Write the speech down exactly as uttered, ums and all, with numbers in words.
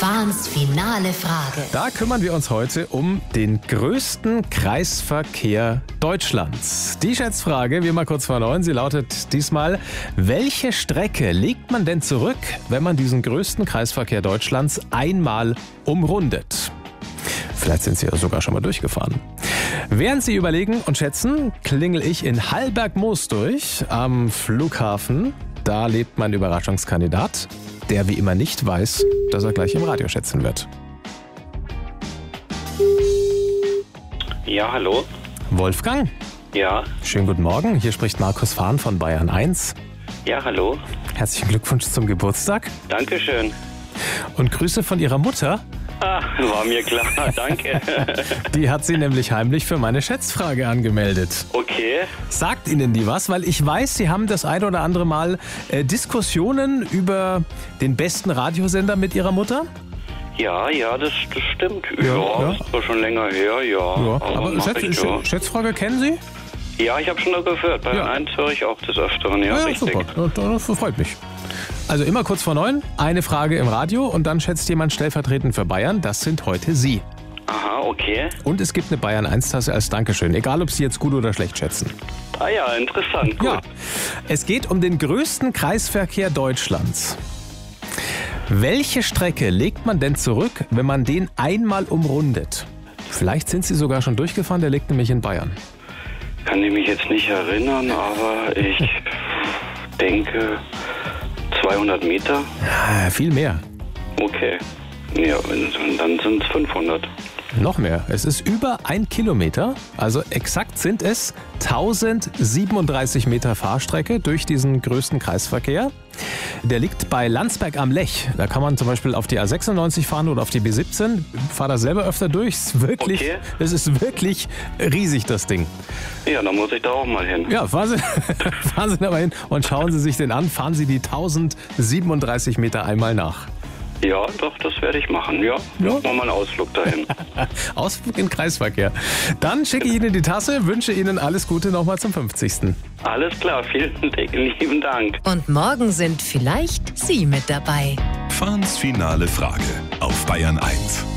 Fahns finale Frage. Da kümmern wir uns heute um den größten Kreisverkehr Deutschlands. Die Schätzfrage, wie immer kurz vor neun, sie lautet diesmal: Welche Strecke legt man denn zurück, wenn man diesen größten Kreisverkehr Deutschlands einmal umrundet? Vielleicht sind Sie ja sogar schon mal durchgefahren. Während Sie überlegen und schätzen, klingel ich in Hallberg-Moos durch am Flughafen. Da lebt mein Überraschungskandidat, der wie immer nicht weiß, dass er gleich im Radio schätzen wird. Ja, hallo? Wolfgang? Ja. Schönen guten Morgen, hier spricht Markus Fahn von Bayern eins. Ja, hallo? Herzlichen Glückwunsch zum Geburtstag. Dankeschön. Und Grüße von Ihrer Mutter. Ah, war mir klar, danke. Die hat Sie nämlich heimlich für meine Schätzfrage angemeldet. Okay. Sagt Ihnen die was? Weil ich weiß, Sie haben das ein oder andere Mal äh, Diskussionen über den besten Radiosender mit Ihrer Mutter. Ja, ja, das, das stimmt. Ja, Ja, ja. ist zwar schon länger her, ja. Ja, aber aber mach Schätz, ich, ja. Schätzfrage kennen Sie? Ja, ich habe schon da gehört. Bei Ja. eins höre ich auch des Öfteren, ja, Ja, richtig. super. Das freut mich. Also immer kurz vor neun, eine Frage im Radio und dann schätzt jemand stellvertretend für Bayern. Das sind heute Sie. Aha, okay. Und es gibt eine Bayern eins Tasse als Dankeschön, egal ob Sie jetzt gut oder schlecht schätzen. Ah ja, interessant, gut. Ja, es geht um den größten Kreisverkehr Deutschlands. Welche Strecke legt man denn zurück, wenn man den einmal umrundet? Vielleicht sind Sie sogar schon durchgefahren, der liegt nämlich in Bayern. Kann ich mich jetzt nicht erinnern, aber ich denke zweihundert Meter. Ah, viel mehr. Okay. Ja, dann sind es fünfhundert. Noch mehr. Es ist über ein Kilometer, also exakt sind es tausendsiebenunddreißig Meter Fahrstrecke durch diesen größten Kreisverkehr. Der liegt bei Landsberg am Lech. Da kann man zum Beispiel auf die A sechsundneunzig fahren oder auf die B siebzehn. Ich fahre da selber öfter durch. Es ist wirklich, Okay. es ist wirklich riesig, das Ding. Ja, dann muss ich da auch mal hin. Ja, fahren Sie, fahren Sie da mal hin und schauen Sie sich den an. Fahren Sie die tausendsiebenunddreißig Meter einmal nach. Ja, doch, das werde ich machen, ja. Ja. Machen wir mal einen Ausflug dahin. Ausflug in Kreisverkehr. Dann schicke ich Ihnen die Tasse, wünsche Ihnen alles Gute nochmal zum fünfzigsten Alles klar, vielen lieben Dank. Und morgen sind vielleicht Sie mit dabei. Fahns finale Frage auf Bayern eins.